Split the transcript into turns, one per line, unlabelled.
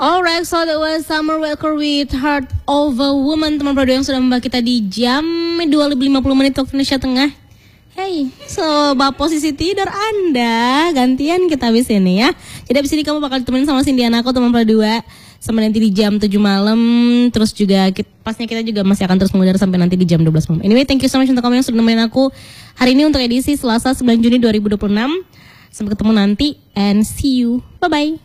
Alright, so that was Summer Walker with Heart of a Woman. Teman produk yang sudah membahas kita di jam 2:50 waktu Indonesia Tengah. Hey, so bawa posisi tidur Anda. Gantian kita habis ini ya. Jadi habis ini kamu bakal ditemenin sama Cindy aku teman produk sama nanti di jam 7 malam. Terus juga pasnya kita juga masih akan terus mengudara sampai nanti di jam 12 malam. Anyway, thank you so much untuk kamu yang sudah nemenin aku hari ini untuk edisi Selasa 9 Juni 2026. Sampai ketemu nanti and see you. Bye-bye.